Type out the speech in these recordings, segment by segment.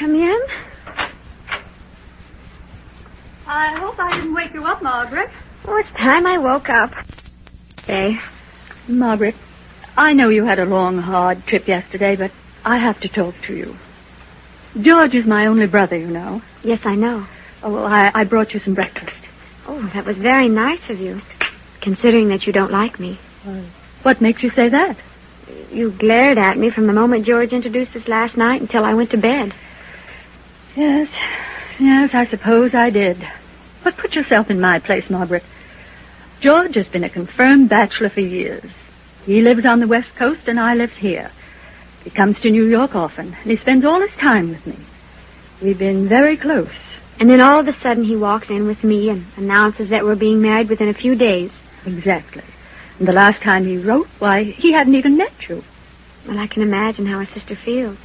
come in? I hope I didn't wake you up, Margaret. Oh, it's time I woke up. Hey. Margaret, I know you had a long, hard trip yesterday, but I have to talk to you. George is my only brother, you know. Yes, I know. Oh, well, I brought you some breakfast. Oh, that was very nice of you, considering that you don't like me. What makes you say that? You glared at me from the moment George introduced us last night until I went to bed. Yes, I suppose I did. But put yourself in my place, Margaret. George has been a confirmed bachelor for years. He lives on the West Coast and I live here. He comes to New York often, and he spends all his time with me. We've been very close. And then all of a sudden he walks in with me and announces that we're being married within a few days. Exactly. And the last time he wrote, why, he hadn't even met you. Well, I can imagine how a sister feels.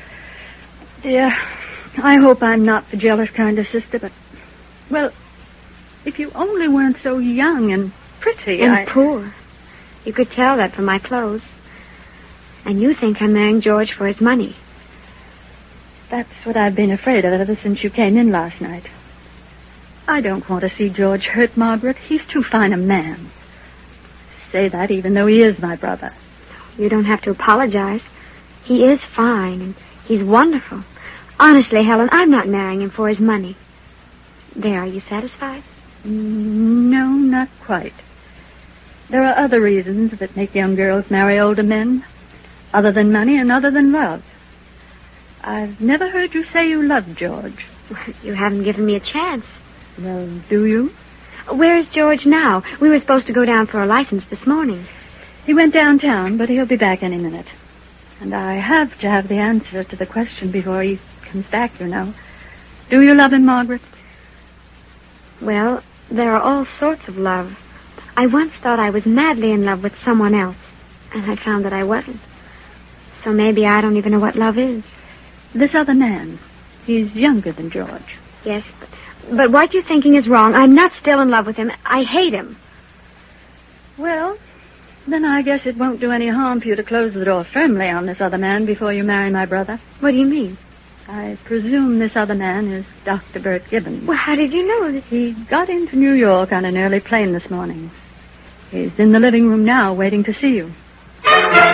Dear, I hope I'm not the jealous kind of sister, but, well, if you only weren't so young and pretty, and poor. You could tell that from my clothes. And you think I'm marrying George for his money. That's what I've been afraid of ever since you came in last night. I don't want to see George hurt, Margaret. He's too fine a man. I say that even though he is my brother. You don't have to apologize. He is fine, and he's wonderful. Honestly, Helen, I'm not marrying him for his money. There, are you satisfied? No, not quite. There are other reasons that make young girls marry older men, other than money and other than love. I've never heard you say you loved George. You haven't given me a chance. Well, do you? Where's George now? We were supposed to go down for a license this morning. He went downtown, but he'll be back any minute. And I have to have the answer to the question before he comes back, you know. Do you love him, Margaret? Well, there are all sorts of love. I once thought I was madly in love with someone else, and I found that I wasn't. So maybe I don't even know what love is. This other man, he's younger than George. Yes, but what you're thinking is wrong. I'm not still in love with him. I hate him. Well, then I guess it won't do any harm for you to close the door firmly on this other man before you marry my brother. What do you mean? I presume this other man is Dr. Bert Gibbons. Well, how did you know that? He got into New York on an early plane this morning. He's in the living room now waiting to see you.